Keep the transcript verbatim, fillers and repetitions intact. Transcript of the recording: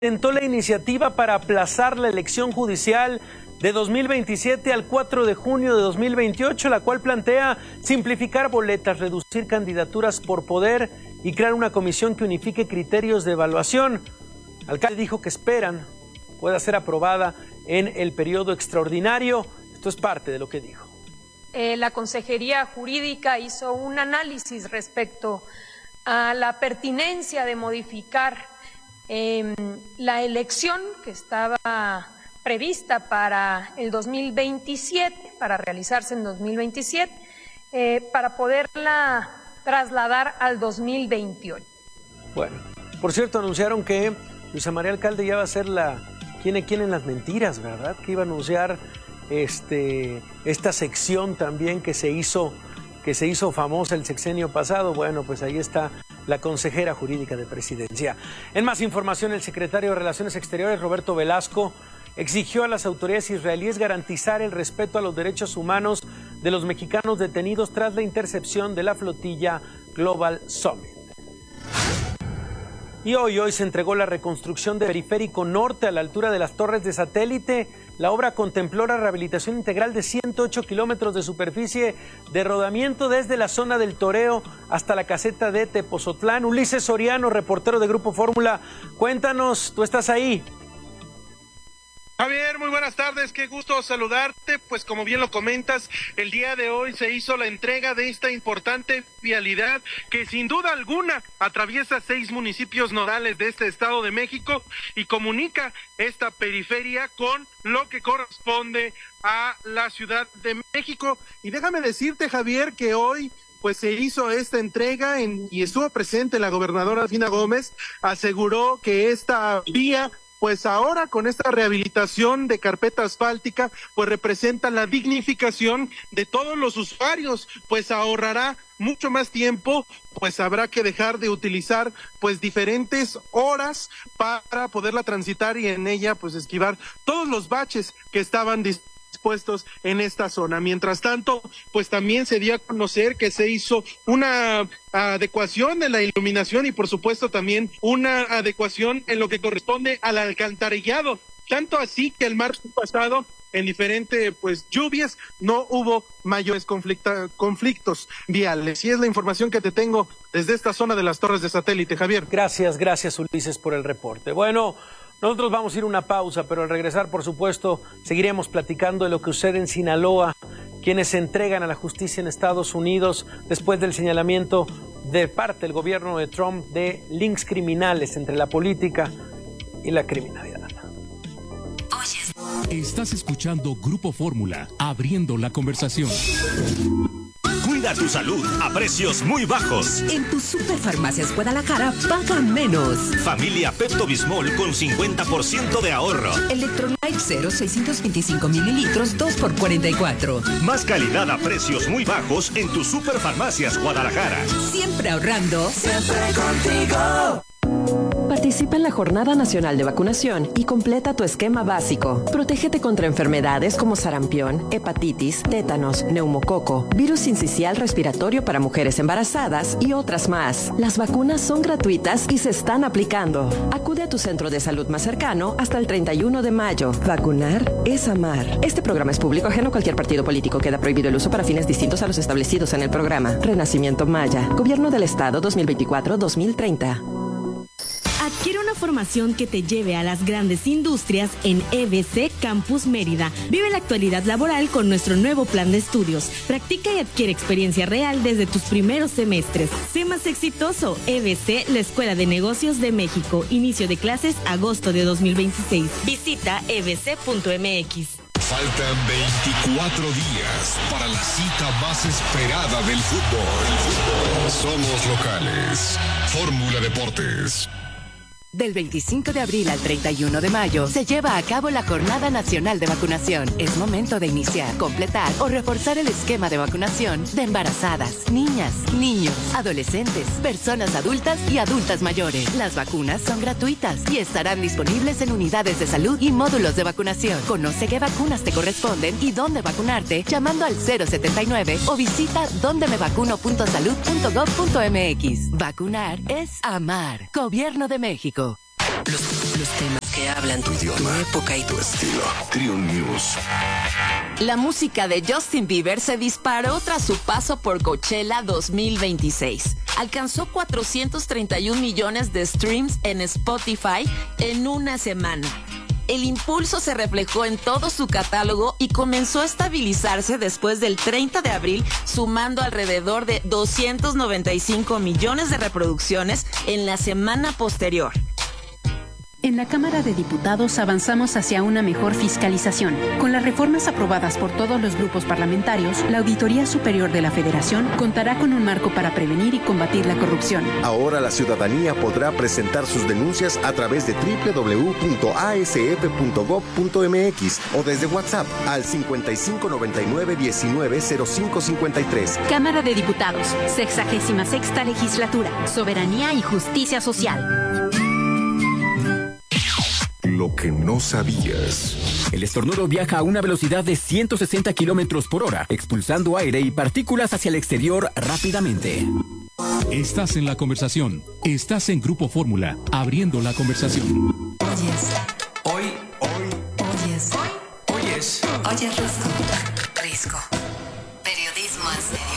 Presentó la iniciativa para aplazar la elección judicial de dos mil veintisiete al cuatro de junio de dos mil veintiocho, la cual plantea simplificar boletas, reducir candidaturas por poder y crear una comisión que unifique criterios de evaluación. El alcalde dijo que esperan pueda ser aprobada en el periodo extraordinario. Esto es parte de lo que dijo. Eh, la Consejería Jurídica hizo un análisis respecto a la pertinencia de modificar eh, la elección que estaba prevista para el dos mil veintisiete, para realizarse en dos mil veintisiete, eh, para poderla trasladar al dos mil veintiocho. Bueno, por cierto, anunciaron que Luisa María Alcalde ya va a ser la ¿Quién quién en las mentiras, ¿verdad? Que iba a anunciar este esta sección también que se hizo que se hizo famosa el sexenio pasado. Bueno, pues ahí está la consejera jurídica de Presidencia. En más información, el secretario de Relaciones Exteriores, Roberto Velasco, exigió a las autoridades israelíes garantizar el respeto a los derechos humanos de los mexicanos detenidos tras la intercepción de la flotilla Global Summit. Y hoy, hoy se entregó la reconstrucción del Periférico Norte a la altura de las torres de satélite. La obra contempló la rehabilitación integral de ciento ocho kilómetros de superficie de rodamiento desde la zona del Toreo hasta la caseta de Tepozotlán. Ulises Soriano, reportero de Grupo Fórmula, cuéntanos, tú estás ahí. Javier, muy buenas tardes, qué gusto saludarte. Pues como bien lo comentas, el día de hoy se hizo la entrega de esta importante vialidad que sin duda alguna atraviesa seis municipios nodales de este Estado de México y comunica esta periferia con lo que corresponde a la Ciudad de México. Y déjame decirte, Javier, que hoy pues se hizo esta entrega en, y estuvo presente la gobernadora Delfina Gómez, aseguró que esta vía pues ahora con esta rehabilitación de carpeta asfáltica, pues representa la dignificación de todos los usuarios, pues ahorrará mucho más tiempo, pues habrá que dejar de utilizar pues diferentes horas para poderla transitar y en ella pues esquivar todos los baches que estaban disponibles puestos en esta zona. Mientras tanto, pues también se dio a conocer que se hizo una adecuación de la iluminación y por supuesto también una adecuación en lo que corresponde al alcantarillado, tanto así que el martes pasado en diferentes pues lluvias no hubo mayores conflicta, conflictos viales. Y es la información que te tengo desde esta zona de las torres de satélite, Javier. Gracias, gracias Ulises por el reporte. Bueno, nosotros vamos a ir a una pausa, pero al regresar, por supuesto, seguiremos platicando de lo que sucede en Sinaloa, quienes se entregan a la justicia en Estados Unidos después del señalamiento de parte del gobierno de Trump de links criminales entre la política y la criminalidad. Estás escuchando Grupo Fórmula, abriendo la conversación. Cuida tu salud a precios muy bajos. En tus Superfarmacias Guadalajara paga menos. Familia Pepto Bismol con cincuenta por ciento de ahorro. Electrolyte Cero seiscientos veinticinco mililitros, dos por cuarenta y cuatro. Más calidad a precios muy bajos en tus Superfarmacias Guadalajara. Siempre ahorrando. Siempre contigo. Participa en la Jornada Nacional de Vacunación y completa tu esquema básico. Protégete contra enfermedades como sarampión, hepatitis, tétanos, neumococo, virus sincicial respiratorio para mujeres embarazadas y otras más. Las vacunas son gratuitas y se están aplicando. Acude a tu centro de salud más cercano hasta el treinta y uno de mayo. Vacunar es amar. Este programa es público ajeno a cualquier partido político. Queda prohibido el uso para fines distintos a los establecidos en el programa. Renacimiento Maya. Gobierno del Estado dos mil veinticuatro a dos mil treinta. Adquiere una formación que te lleve a las grandes industrias en E B C Campus Mérida. Vive la actualidad laboral con nuestro nuevo plan de estudios. Practica y adquiere experiencia real desde tus primeros semestres. Sé más exitoso. E B C, la Escuela de Negocios de México. Inicio de clases agosto de dos mil veintiséis. Visita e b c punto m x. Faltan veinticuatro días para la cita más esperada del fútbol. Somos locales. Fórmula Deportes. Del veinticinco de abril al treinta y uno de mayo se lleva a cabo la Jornada Nacional de Vacunación. Es momento de iniciar, completar o reforzar el esquema de vacunación de embarazadas, niñas, niños, adolescentes, personas adultas y adultas mayores. Las vacunas son gratuitas y estarán disponibles en unidades de salud y módulos de vacunación. Conoce qué vacunas te corresponden y dónde vacunarte llamando al cero setenta y nueve o visita donde me vacuno punto salud punto gov punto m x. Vacunar es amar. Gobierno de México. Los, los temas que hablan tu idioma, tu época y tu estilo. Triun News. La música de Justin Bieber se disparó tras su paso por Coachella dos mil veintiséis. Alcanzó cuatrocientos treinta y un millones de streams en Spotify en una semana. El impulso se reflejó en todo su catálogo y comenzó a estabilizarse después del treinta de abril, sumando alrededor de doscientos noventa y cinco millones de reproducciones en la semana posterior. En la Cámara de Diputados avanzamos hacia una mejor fiscalización. Con las reformas aprobadas por todos los grupos parlamentarios, la Auditoría Superior de la Federación contará con un marco para prevenir y combatir la corrupción. Ahora la ciudadanía podrá presentar sus denuncias a través de doble u doble u doble u punto a s f punto gob punto m x o desde WhatsApp al cincuenta y cinco noventa y nueve diecinueve cero cinco cincuenta y tres. Cámara de Diputados, sexagésima sexta Legislatura, Soberanía y Justicia Social. Lo que no sabías. El estornudo viaja a una velocidad de ciento sesenta kilómetros por hora, expulsando aire y partículas hacia el exterior rápidamente. Estás en la conversación. Estás en Grupo Fórmula, abriendo la conversación. Oyes. Hoy, hoy. Oyes. Hoy. Oyes. Oyes Risco. Risco. Periodismo en serio.